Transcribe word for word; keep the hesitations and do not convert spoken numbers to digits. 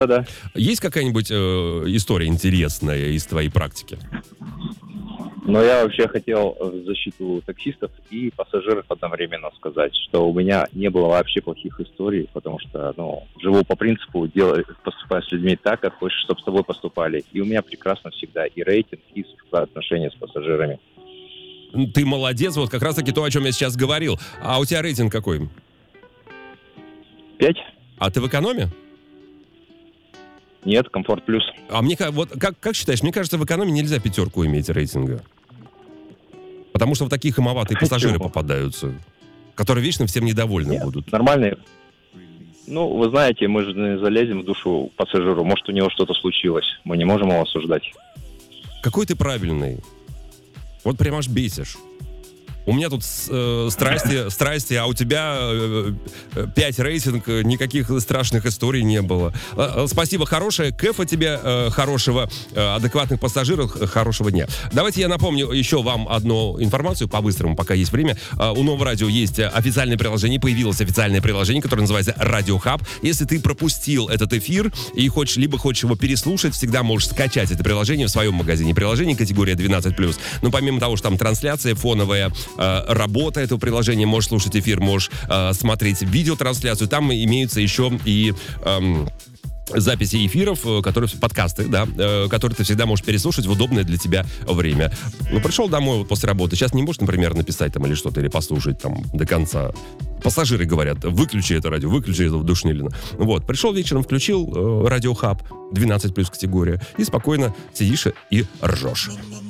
Да. Есть какая-нибудь э, история интересная из твоей практики? Но я вообще хотел в защиту таксистов и пассажиров одновременно сказать, что у меня не было вообще плохих историй, потому что, ну, живу по принципу, делаю, поступаю с людьми так, как хочешь, чтобы с тобой поступали. И у меня прекрасно всегда и рейтинг, и отношения с пассажирами. Ты молодец, вот как раз-таки то, о чем я сейчас говорил. А у тебя рейтинг какой? Пять? А ты в экономе? Нет, комфорт плюс. А мне вот как, как считаешь, мне кажется, в экономе нельзя пятерку иметь рейтинга. Потому что в такие хамоватые пассажиры попадаются, которые вечно всем недовольны Нет, будут. Нормальные. Ну, вы знаете, мы же не залезем в душу пассажиру. Может, у него что-то случилось. Мы не можем его осуждать. Какой ты правильный. Вот прям аж бесишь. У меня тут э, страсти, страсти, а у тебя э, пять рейтинг, никаких страшных историй не было. Э, спасибо, хорошее. Кэфа тебе э, хорошего, э, адекватных пассажиров, э, хорошего дня. Давайте я напомню еще вам одну информацию по-быстрому, пока есть время. Э, у Нового радио есть официальное приложение, появилось официальное приложение, которое называется Радио Хаб. Если ты пропустил этот эфир и хочешь, либо хочешь его переслушать, всегда можешь скачать это приложение в своем магазине приложений категория двенадцать плюс. Но помимо того, что там трансляция фоновая, работа этого приложения, можешь слушать эфир, можешь э, смотреть видеотрансляцию, там имеются еще и эм, записи эфиров, которые, подкасты, да, э, которые ты всегда можешь переслушать в удобное для тебя время. Ну, пришел домой вот после работы, сейчас не можешь, например, написать там или что-то, или послушать там до конца. Пассажиры говорят, выключи это радио, выключи это Душнилина. Вот, пришел вечером, включил э, Радио Хаб, двенадцать плюс категория, и спокойно сидишь и ржешь.